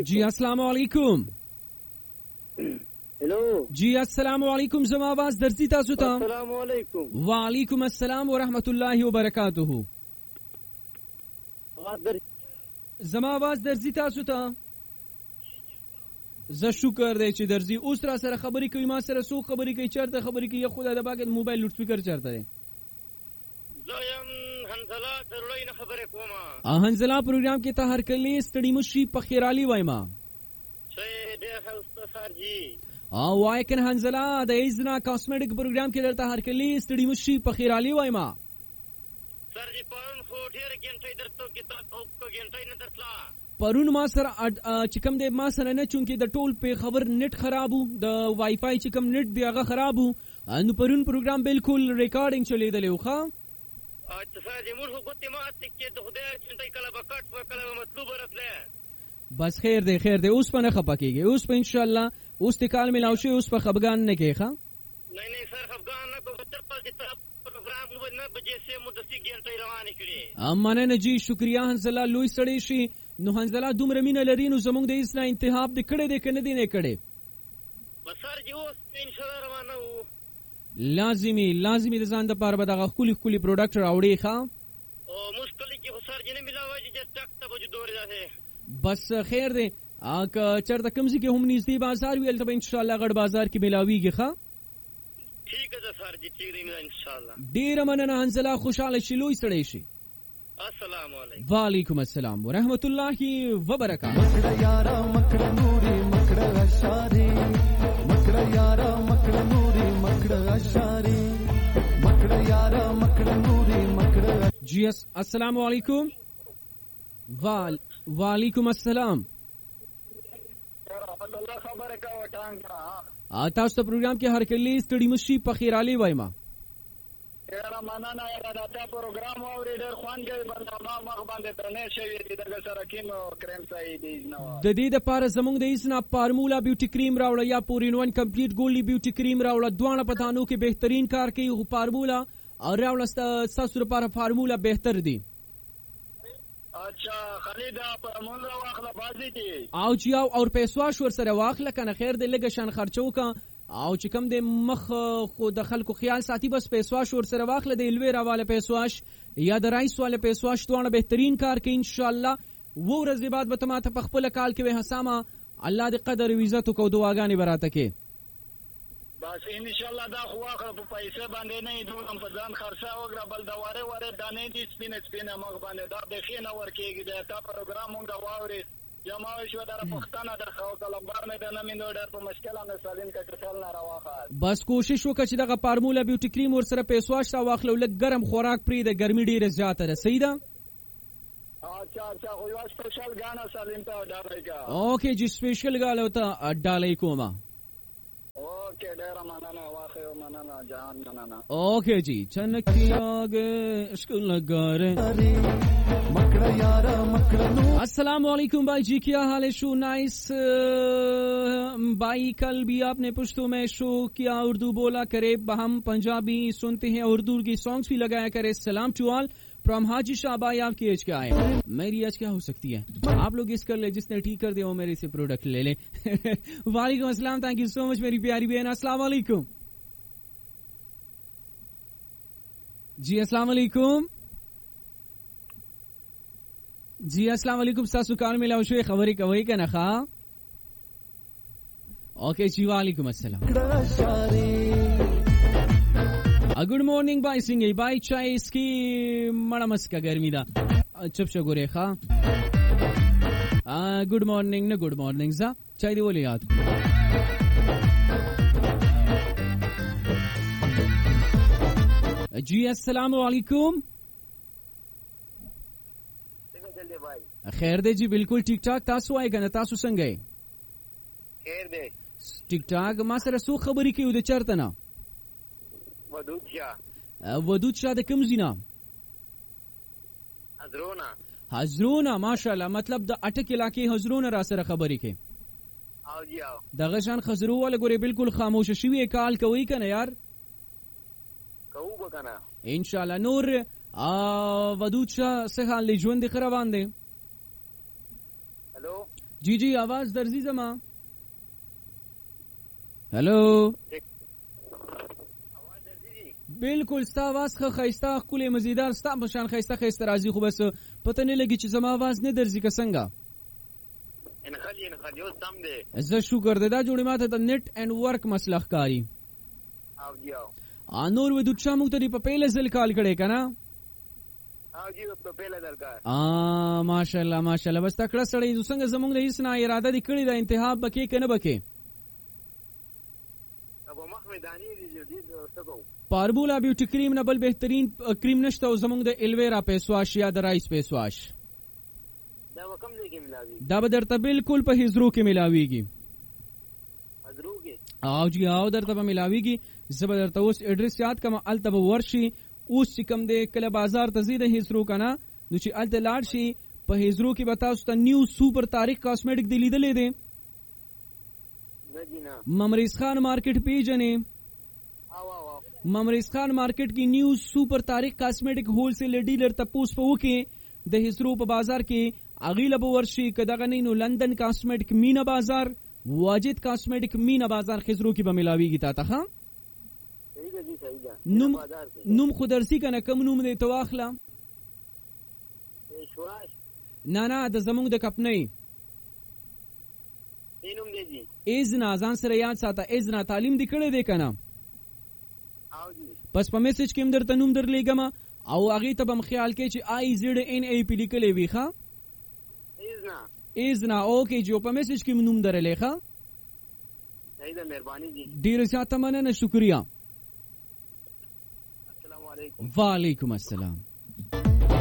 जी अस्सलाम वालेकुम. हेलो जी अस्सलाम वालेकुम. زما आवाज درځي تاسو ته؟ السلام علیکم. وعلیکم السلام ورحمت الله وبرکاته. زما आवाज درځي تاسو ته؟ زه شکر دی چې درځي. اوس را سره خبرې کوي، ما سره څوک خبرې کوي، چېرته خبرې کوي؟ خدای د باګ موبایل لوډ سپیکر چېرته دی؟ زه یم حنزله ضروري نه خبرې کوم. حنزله پروګرام کې ته هر کله ستړي مشي په خیرالي وایم. صحیح دی استاد سرجی. وای کنه حنزله د ایزنا کاسمیټک پروګرام کې درته هر کله ستړي مشي په خیرالي وایم. سرجی پرون خو ډېر ګنټې درته کتاب او ګنټې نه درتلا. پرون ما سره چې کوم دی ما سره نه، چونکې د ټول په خبر نت خراب وو، د وای فای چې کوم نت دی هغه خراب وو، نو پرون پروګرام بالکل ریکارډینګ چلیدلی و. ښه سرجی موږ خو ګوتې ماتې کې د خدای ګنټې کله به کټ و کله به مطلوب راتله. بس خیر دی خیر دی. اوس په نه خپه کېږي، اوس په انشاءالله اوس ته کال ملاو شي، اوس په خفګان نه کې. ښه نه سر خفګان نه کوم، تر پاتې پروګرام نو نه بجې سه مو د سی ګنټې روانې کړې. مننه جی، شکریا حنزله. لوی سړی شي. نو حنزله دومره مینه لري، نو زمونږ د اسنا انتخاب د کړه دی کنه دی نه کړي. بسر جی اوس ان شاء الله روانه وو. لازمی د ځان د پاره به دغه خولي پروډکټ راوړي. ښه او مشکل کې خو سر جی نه ملاوي چې ټک ته وجود دوري ده. بس خیر دی. که چرته کمزې کې هم نږدې بازار وي، البته ان شاء الله غړ بازار کې ملاويږي. ښه ٹھیک ہے سر جی، ٹھیک دی ان شاء الله. ډیر مننه حنزله، خوشاله شي، لوی سړی شي. السلام علیکم. وعلیکم السلام ورحمت الله وبرکاته. مکڑا یارا مکڑا نوری مکڑا اشاری، مکڑا یارا مکڑا نوری مکڑا اشاری، مکڑا یارا مکڑا نوری مکڑا. جی السلام علیکم. وعلیکم السلام. الله خبره کا وټانګ. تاسو ته پروګرام کې هر کله ستړي مشي په خیرالي وایم. یاره مننه یاره دا پروګرام اوري ډېر خوان کوي. برنامه مخ باندې درنه شوی دی دغه سره کیم کریم صحیح دی نو. د دې د پاره زمونږ د اسنا فارمولا بیوټي کریم راوړه یا پورین ون کمپلیټ ګولډي بیوټي کریم راوړه. دوه پتانو کې بهترین کار کوي. خو فارمولا او راوړه تاسو لپاره فارمولا بهتر دی. اچھا خالد فارمولا واخله بازي دي او چې او پیسواش ور سره واخله کنه خیر دې لګه شان خرچو کا. او چې کم د مخ خو د خلکو خیال ساتي، بس پیسواش ور سره واخله. د الویرا والا پیسواش یا د رایس والا پیسواش دوه بهترین کار کوي. ان شاء الله و ورځې بعد به تماته په خپل کال کې وه حسامه الله دې قدر او عزت کو دعاګانې براته کې. بس ان شاء الله دا خو واخله په پیسې باندې نه دوم په ځان خرڅه وګړه بل دا واره دانې دي سپینه مخ باندې دا بخینه ورکیږي. دا پروګرام مونږ واوري جماوي شو در پښتانه د خو کلمبار نه د نمینو ډېر په مشکله نه سالین کا کسل نه راوخه. بس کوشش وکړه چې دغه فارمولا بیوټي کریم ور سره پیسواش را واخلو. لږ ګرم خوراک پرې د ګرمي ډیره زیاته ده. صحیح ده. اچھا خو یو سپیشل غانا سالین ته ډالای کا. اوکې جی سپیشل غاله ته ډالای کومه. اوکې ډیر مننه واخه مننه جان مننه. اوکې جی چنکیاګه عشق لگاره. مکڑا یارا مکڑا نوری. السلام علیکم भाई जी, क्या हाल है? शो नाइस भाई. कल भी आपने पुश्तो में शो किया, उर्दू बोला करे, हम पंजाबी सुनते हैं, उर्दू की सॉन्ग्स भी लगाया करे. सलाम टू ऑल फ्रॉम हाजी शाह भाई. आपकी एज क्या है? मेरी एज क्या हो सकती है? आप लोग इस कर ले, जिसने ठीक कर दिया वो मेरे से प्रोडक्ट ले ले. वालेकुम अस्सलाम. थैंक यू सो मच मेरी प्यारी बहन. अस्सलाम वालेकुम जी. अस्सलाम वालेकुम जी. अस्सलाम वालेकुम. تاسو کار ملاو شوې خبرې کوي کنه ښا؟ اوکے جی. وعلیکم السلام. गुड मॉर्निंग भाई सिंह भाई. चाय इसकी मड़मस का गर्मी दा चुप शगुरे खा. गुड मॉर्निंग न गुड मॉर्निंग जा चाय दी बोले याद. जी अस्सलाम वालेकुम. خیر دی جی بالکل ٹھیک ٹھاک. تاسو آئے کنه تاسو څنګه یې؟ خیر دی ټیک ټاک. ما سره څو خبرې کوي د چرته نه؟ ودود شاه د کوم ځای نه؟ حضرونه. ماشاءالله. مطلب د اټک علاقې حضرونه را سره خبرې کوي. او جی او دغه شان خضرو ولا ګوري بالکل خاموش شوی کال کوي کنه یار. کوو وکنه ان شاء الله. نور ودود شاه څه حال ژوند خرابان دی؟ هلو जी आवाज दर्जी जमा हेलो बिल्कुल ستا आवाज خیسته خولې مزیدار ستا بشان خیسته راځي خو بس پته نه لګي چې زما आवाज نه درځي که څنګه ان خلی اوس سم دی زه شکر دې دا جوړې ماته د نیټ اینڈ ورک مسله ښکاري او جی او نور و دوچا موږ ته په پیله ځل کال کړي کنه او جی په پیله درکار ماشاءالله بس تکړه سړی څنګه زموږ د هیڅ نه اراده دي کړی د انتخاب بکې کنه بکې ابو محمدانی دي جديد وسکو پاربولا بیوټی کریم نه بل بهترین کریم نشته او زموږ د الویرا فیس واش یا د رایس فیس واش دا کوم ځای کې ملاوي دا به درته بالکل په هزرو کې ملاويږي هزرو کې او جی او درته به ملاويږي زه به درته اوس اډرس یاد کوم الته به ورشي اوس چې کوم دی کله بازار ته زیاده هزرو کنه نو چې الته لاړ شي په هزرو کې به تاسو ته نیو سوپر تاریخ کاسمیټک دی لیدلې دی ممریز خان مارکیټ پیجنې ممریز خان مارکیټ کې نیو سوپر تاریخ کاسمیټک هول سیل ډیلر تپوس په وکي د هزرو په بازار کې اغیله به ورشي کداغه نه نو لندن کاسمیټک مینا بازار واجد کاسمیټک مینا بازار خزرو کې به ملاويږي تا ته نوم خودرسي کنه کوم نوم دی تواخله نه د زمونږ د کپنۍ نوم دی اذنا ځان سره یاد ساته اذنا تعلیم دی کړی دی کنه پس په میسج کې درته نوم درلېګم او هغه ته بم خیال کې چې آی زد ان ای پی لیکلې وی ښا اذنا اوکے جو په میسج کې نوم درلې ښا صحیح ده مهرباني دي ډیر زیاته مننه شکریا السلام علیکم وعلیکم السلام